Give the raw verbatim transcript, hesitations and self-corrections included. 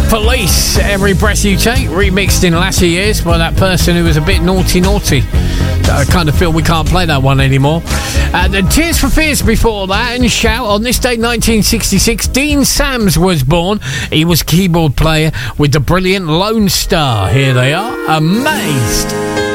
Police, Every Breath You Take, remixed in latter years by that person who was a bit naughty naughty. I kind of feel we can't play that one anymore. Uh, the Tears for Fears before that, and Shout. On this day, nineteen sixty-six, Dean Sams was born. He was keyboard player with the brilliant Lone Star. Here they are, Amazed.